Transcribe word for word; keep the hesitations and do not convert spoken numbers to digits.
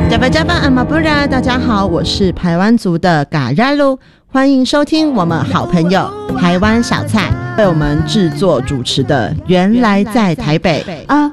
加巴加巴阿玛布拉，大家好，我是排湾族的嘎拉鲁，欢迎收听我们好朋友台湾小菜为我们制作主持的《原来在台北》啊。